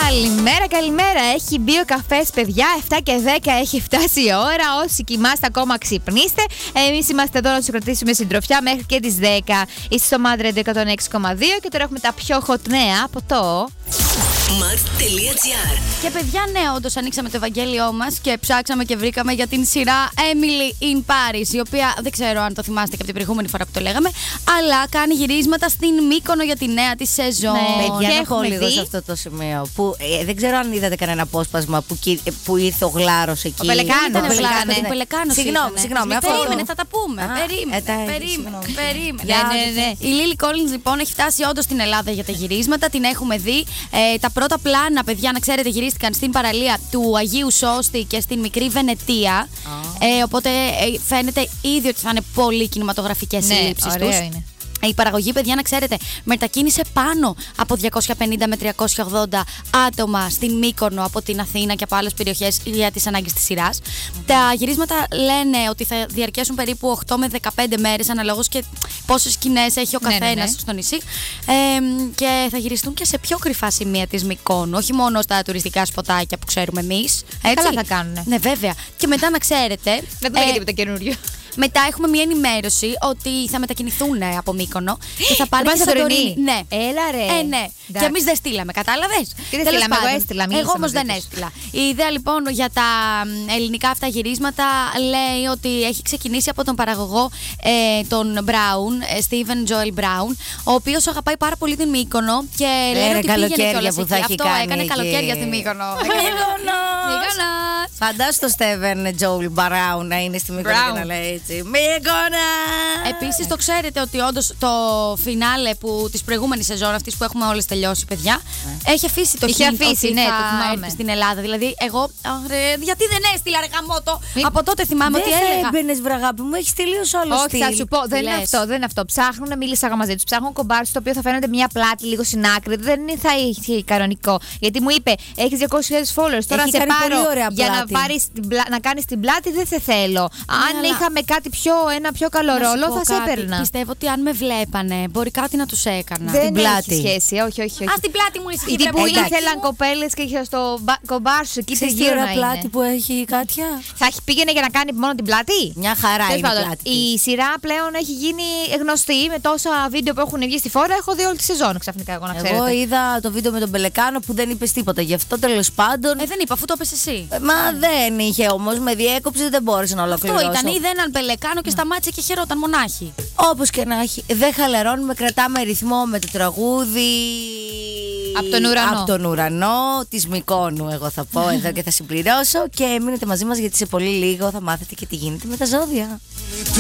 Καλημέρα, καλημέρα. Έχει μπει ο καφές, παιδιά. 7 και 10 έχει φτάσει η ώρα. Όσοι κοιμάστε ακόμα, ξυπνήστε. Εμείς είμαστε εδώ να τους κρατήσουμε συντροφιά μέχρι και τις 10. Είστε στο Mad Radio 106,2 και τώρα έχουμε τα πιο hot νέα από το Mad.gr. Και παιδιά, ναι, όντως ανοίξαμε το Ευαγγέλιό μας και ψάξαμε και βρήκαμε για την σειρά Emily in Paris, η οποία δεν ξέρω αν το θυμάστε και από την προηγούμενη φορά που το λέγαμε, αλλά κάνει γυρίσματα στην Μύκονο για τη νέα της σεζόν. Ναι, παιδιά, να πω έχουμε λίγο δει. σε αυτό το σημείο. Που, δεν ξέρω αν είδατε κανένα απόσπασμα που ήρθε ο Γλάρος εκεί. Ο Πελεκάνος. Ο Πελεκάνος. Συγγνώμη. Περίμενε, θα τα πούμε. Περίμενε. Η Lily Collins λοιπόν έχει φτάσει όντως στην Ελλάδα για τα γυρίσματα. Την έχουμε δει. Τα πρώτα πλάνα, παιδιά, να ξέρετε, γυρίστηκαν στην παραλία του Αγίου Σώστη και στην μικρή Βενετία. Οπότε φαίνεται ήδη ότι θα είναι πολύ κινηματογραφικές οι λήψεις τους. Είναι. Η παραγωγή, παιδιά, να ξέρετε, μετακίνησε πάνω από 250 με 380 άτομα στην Μύκονο από την Αθήνα και από άλλες περιοχές για τις ανάγκες της σειράς. Τα γυρίσματα λένε ότι θα διαρκέσουν περίπου 8 με 15 μέρες, αναλόγως και πόσες σκηνές έχει ο καθένας στο νησί. Και θα γυριστούν και σε πιο κρυφά σημεία της Μυκόνου, όχι μόνο στα τουριστικά σποτάκια που ξέρουμε εμείς. Καλά θα κάνουνε. Ναι, βέβαια. Και μετά να ξέρετε. Δεν το λέγεται καινούριο. Μετά έχουμε μια ενημέρωση ότι θα μετακινηθούν από Μύκονο και θα πάνε πάνε στη Σαντορίνη. Ναι. Έλα ρε. Ναι. Και εμείς δεν στείλαμε, κατάλαβες. Τι δεν στείλαμε, εγώ έστειλα. Εγώ όμως δεν έστειλα. Η ιδέα λοιπόν για τα ελληνικά αυτά γυρίσματα λέει ότι έχει ξεκινήσει από τον παραγωγό τον Brown, Steven Joel Brown, ο οποίος αγαπάει πάρα πολύ την Μύκονο και λέει ότι πήγαινε κιόλας που εκεί. θα έχει Αυτό κάνει έκανε εκεί. καλοκαίρια στη Μύκονο. Μύκονος. Φαντάσου το Steven Joel Brown να είναι στη Μύκονο και να λέει έτσι. Μύκονα! Επίσης το ξέρετε ότι όντως το φινάλε της προηγούμενης σεζόν, αυτής που έχουμε όλες τελειώσει, παιδιά, έχει αφήσει το hint ότι ναι, θα το θυμάμαι. έρθει στην Ελλάδα. Δηλαδή εγώ, γιατί δεν έστειλα ρε γαμώτο. Από τότε θυμάμαι ότι Δεν έλεγα. θα έμπαινες βραγάπη μου, έχεις τελείως όλο Όχι, στυλ. θα σου πω, δεν είναι λες. αυτό, δεν είναι αυτό. Ψάχνουν, μίλησα μαζί του. Ψάχνουν κομπάρσι το οποίο θα φαίνεται μια πλάτη λίγο στην άκρη. Δεν θα είχε κανονικό. Γιατί μου είπε, έχεις 200.000 followers. Τώρα Έχει σε κάνει πάρω πολύ ωραία για πλάτη. να κάνεις την πλάτη, δεν σε θέλω. Αν αλλά- είχαμε κάτι ένα πιο καλό Να σου ρόλο, πω θα σε κάτι. έπαιρνα. Πιστεύω ότι αν με βλέπανε, μπορεί κάτι να τους έκανα. Δεν πλάτη. έχει σχέση, όχι. Α, στην πλάτη μου ισχύει. Γιατί που βρε, παιδάκι ήθελαν μου. κοπέλες και είχε στο κομπάρσι εκεί Ξέρεις τι γύρω ωραία να πλάτη είναι. που έχει η Κάτια. Πήγαινε για να κάνει μόνο την πλάτη. Μια χαρά Τέλος είναι η πάντων, πλάτη της. η σειρά πλέον έχει γίνει γνωστή με τόσα βίντεο που έχουν βγει στη φόρα. Έχω δει όλη τη σεζόν ξαφνικά, εγώ να ξέρετε. Εγώ είδα το βίντεο με τον Πελεκάνο που δεν είπες τίποτα. Γι' αυτό τέλος πάντων. Δεν είπα, αφού το είπες εσύ. Μα δεν είχε όμως, με διέκοψε, δεν μπόρεσε να Αυτό ολοκληρώσω. ήταν. Είδε έναν πελεκάνο και σταμάτησε και χαιρόταν μονάχη. Όπως και να έχει, δεν χαλαρώνουμε, κρατάμε ρυθμό με το τραγούδι. Απ' τον ουρανό. Απ' τον ουρανό της Μυκόνου, εγώ θα πω εδώ και θα συμπληρώσω. Και μείνετε μαζί μας γιατί σε πολύ λίγο θα μάθετε και τι γίνεται με τα ζώδια.